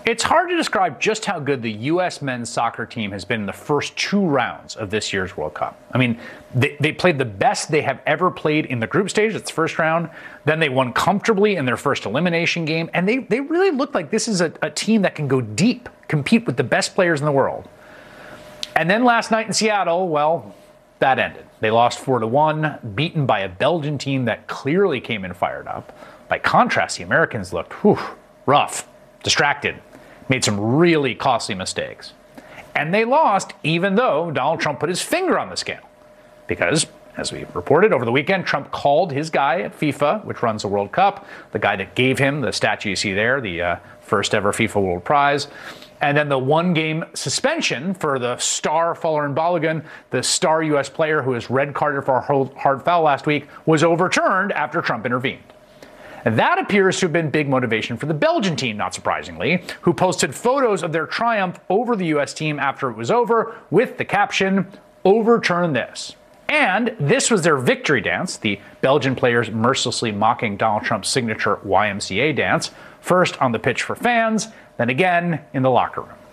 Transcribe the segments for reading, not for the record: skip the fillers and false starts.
It's hard to describe just how good the U.S. men's soccer team has been in the first 2 rounds of this year's World Cup. I mean, they played the best they have ever played in the group stage. It's the first round. Then they won comfortably in their first elimination game. And they really look like this is a team that can go deep, compete with the best players in the world. And then last night in Seattle, well, that ended. They lost 4-1, beaten by a Belgian team that clearly came in fired up. By contrast, the Americans looked rough, distracted, made some really costly mistakes. And they lost even though Donald Trump put his finger on the scale. Because, as we reported over the weekend, Trump called his guy at FIFA, which runs the World Cup, the guy that gave him the statue you see there, the first ever FIFA World Prize, and then the 1-game suspension for the star Folarin Balogun, the star U.S. player who was red carded for a hard foul last week, was overturned after Trump intervened. And that appears to have been big motivation for the Belgian team, not surprisingly, who posted photos of their triumph over the U.S. team after it was over with the caption, "Overturn this." And this was their victory dance, the Belgian players mercilessly mocking Donald Trump's signature YMCA dance, first on the pitch for fans, then again in the locker room.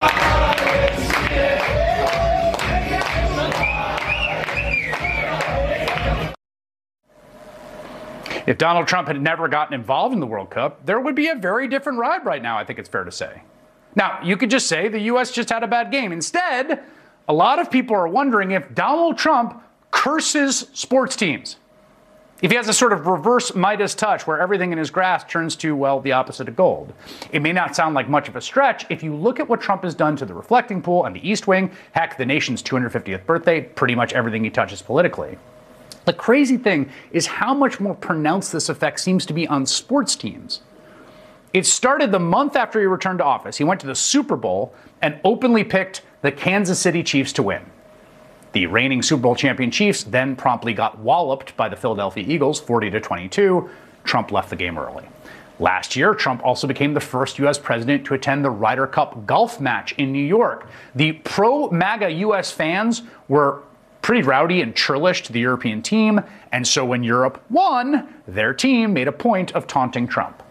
If Donald Trump had never gotten involved in the World Cup, there would be a very different ride right now, I think it's fair to say. Now, you could just say the U.S. just had a bad game. Instead, a lot of people are wondering if Donald Trump curses sports teams. If he has a sort of reverse Midas touch where everything in his grasp turns to, well, the opposite of gold. It may not sound like much of a stretch if you look at what Trump has done to the reflecting pool and the East Wing, heck, the nation's 250th birthday, pretty much everything he touches politically. The crazy thing is how much more pronounced this effect seems to be on sports teams. It started the month after he returned to office. He went to the Super Bowl and openly picked the Kansas City Chiefs to win. The reigning Super Bowl champion Chiefs then promptly got walloped by the Philadelphia Eagles 40-22. Trump left the game early. Last year, Trump also became the first U.S. president to attend the Ryder Cup golf match in New York. The pro-MAGA U.S. fans were pretty rowdy and churlish to the European team, and so when Europe won, their team made a point of taunting Trump.